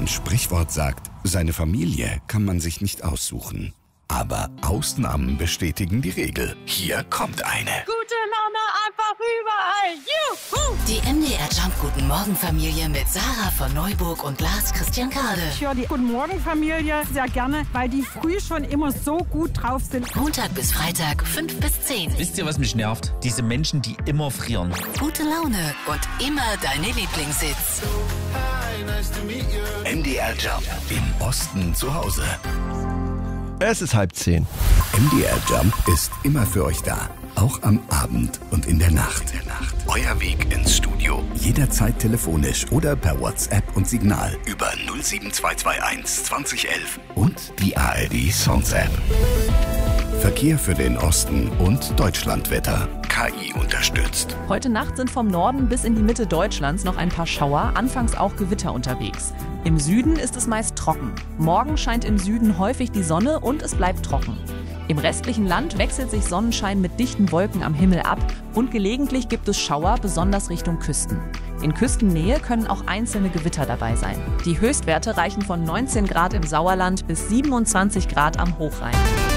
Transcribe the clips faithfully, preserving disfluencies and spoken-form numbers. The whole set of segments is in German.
Ein Sprichwort sagt, seine Familie kann man sich nicht aussuchen. Aber Ausnahmen bestätigen die Regel. Hier kommt eine. Gute Laune einfach überall. Juhu! Die M D R Jump Guten Morgen Familie mit Sarah von Neuburg und Lars Christian Kade. Ich höre die Guten Morgen Familie sehr gerne, weil die früh schon immer so gut drauf sind. Montag bis Freitag, fünf bis zehn. Wisst ihr, was mich nervt? Diese Menschen, die immer frieren. Gute Laune und immer deine Lieblingshits. M D R Jump im Osten zu Hause. Es ist halb zehn. M D R Jump ist immer für euch da. Auch am Abend und in der Nacht. Euer Weg ins Studio. Jederzeit telefonisch oder per WhatsApp und Signal über null sieben zwei zwei eins zwanzig elf und die A R D Songs App. Verkehr für den Osten und Deutschlandwetter. K I unterstützt. Heute Nacht sind vom Norden bis in die Mitte Deutschlands noch ein paar Schauer, anfangs auch Gewitter unterwegs. Im Süden ist es meist trocken. Morgen scheint im Süden häufig die Sonne und es bleibt trocken. Im restlichen Land wechselt sich Sonnenschein mit dichten Wolken am Himmel ab und gelegentlich gibt es Schauer, besonders Richtung Küsten. In Küstennähe können auch einzelne Gewitter dabei sein. Die Höchstwerte reichen von neunzehn Grad im Sauerland bis siebenundzwanzig Grad am Hochrhein.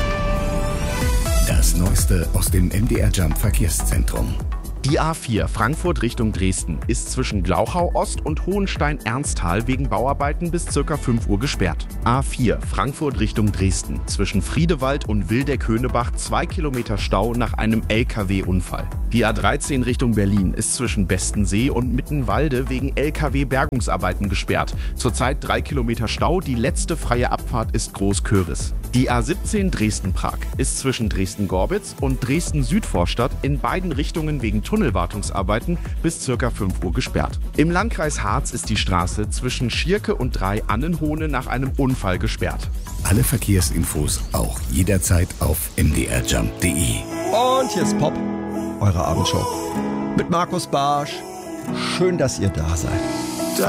Das Neueste aus dem M D R Jump Verkehrszentrum. Die A vier Frankfurt Richtung Dresden ist zwischen Glauchau Ost und Hohenstein-Ernsthal wegen Bauarbeiten bis ca. fünf Uhr gesperrt. A vier Frankfurt Richtung Dresden zwischen Friedewald und Wildeck-Höhnebach zwei Kilometer Stau nach einem L K W-Unfall. Die A dreizehn Richtung Berlin ist zwischen Bestensee und Mittenwalde wegen L K W-Bergungsarbeiten gesperrt. Zurzeit drei Kilometer Stau, die letzte freie Abfahrt ist Großköris. Die A siebzehn Dresden-Prag ist zwischen Dresden-Gorbitz und Dresden-Südvorstadt in beiden Richtungen wegen Tunnelwartungsarbeiten bis ca. fünf Uhr gesperrt. Im Landkreis Harz ist die Straße zwischen Schierke und Drei-Annenhohne nach einem Unfall gesperrt. Alle Verkehrsinfos auch jederzeit auf m d r jump punkt d e. Und hier ist Pop, eure Abendshow. Mit Markus Barsch. Schön, dass ihr da seid.